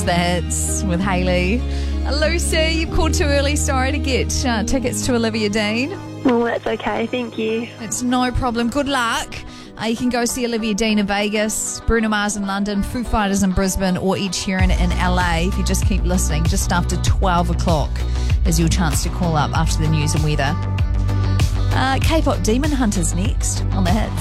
is the Hits with Hayley. Lucy, you've called too early. Sorry to get tickets to Olivia Dean. Oh, that's okay. Thank you. It's no problem. Good luck. You can go see Olivia Dean in Vegas, Bruno Mars in London, Foo Fighters in Brisbane, or Ed Sheeran in LA. If you just keep listening, just after 12 o'clock is your chance to call up after the news and weather. K-pop Demon Hunters next on the Hits.